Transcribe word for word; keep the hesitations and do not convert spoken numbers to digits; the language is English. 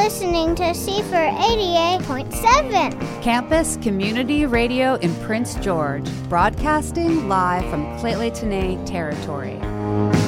listening to Seafer eighty-eight point seven. Campus Community Radio in Prince George, broadcasting live from Lheidli T'enneh territory.